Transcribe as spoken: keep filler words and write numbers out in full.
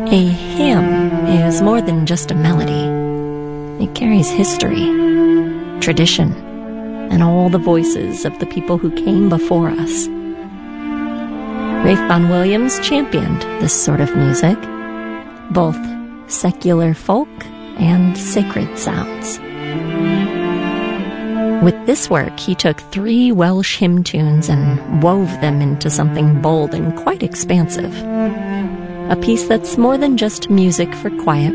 A hymn is more than just a melody. It carries history, tradition, and all the voices of the people who came before us. Rafe Vaughan Williams championed this sort of music, both secular folk and sacred sounds. With this work, he took three Welsh hymn tunes and wove them into something bold and quite expansive. A piece that's more than just music for quiet